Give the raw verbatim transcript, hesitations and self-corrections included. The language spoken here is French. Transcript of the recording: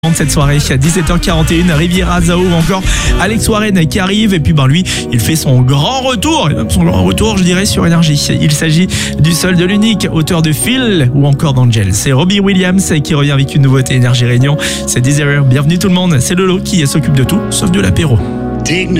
Cette soirée à dix-sept heures quarante et un, Riviera Zao ou encore Alex Warren qui arrive et puis ben lui il fait son grand retour, son grand retour je dirais sur Énergie. Il s'agit du seul de l'unique auteur de Phil ou encore d'Angel. C'est Robbie Williams qui revient avec une nouveauté Énergie Réunion. C'est Desire. Bienvenue tout le monde, c'est Lolo qui s'occupe de tout sauf de l'apéro. Dignity.